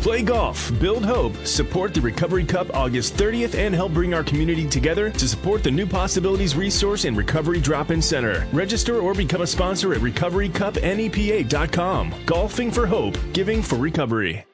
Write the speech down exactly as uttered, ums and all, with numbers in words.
Play golf, build hope, support the Recovery Cup August thirtieth, and help bring our community together to support the New Possibilities Resource and Recovery Drop-In Center. Register or become a sponsor at recovery cup nepa dot com. Golfing for hope, giving for recovery.